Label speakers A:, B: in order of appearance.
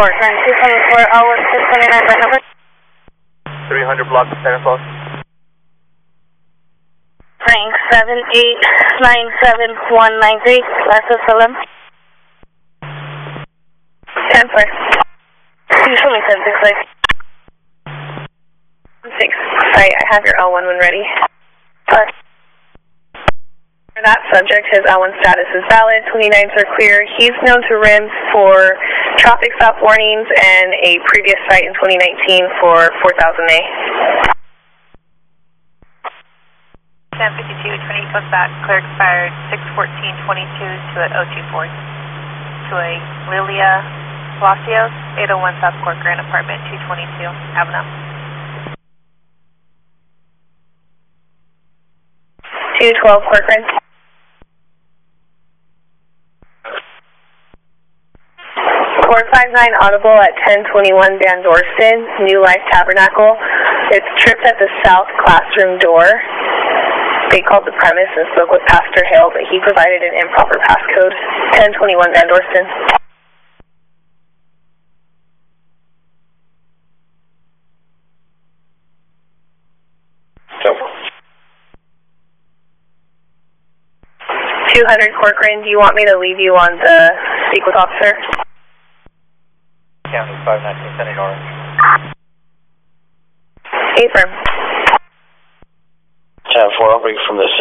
A: Corcoran 274, Elwood 629, that number.
B: 300 block of Santa Claus.
A: Frank 7897193, last of Salem. 10-4. Can you show me 10-6, 6. Sorry, I have your L1 when ready. For that subject, his L1 status is valid, 29s are clear. He's known to RIMS for traffic stop warnings and a previous site in 2019 for 4000A.
C: 1052, 20 comes back, clear expired 6/14/22 to a 024 to a Lilia Palacios, 801 South Corcoran, apartment 222, Avenue.
A: 212 Corcoran. Court 59 audible at 1021 Van Dorston, New Life Tabernacle. It's tripped at the south classroom door. They called the premise and spoke with Pastor Hale, but he provided an improper passcode. 1021 Van Dorston. So. 200 Corcoran, do you want me to leave you on the speak with officer?
B: County 519, Sunny Orange.
A: Affirm.
B: 10-4, I'll bring from this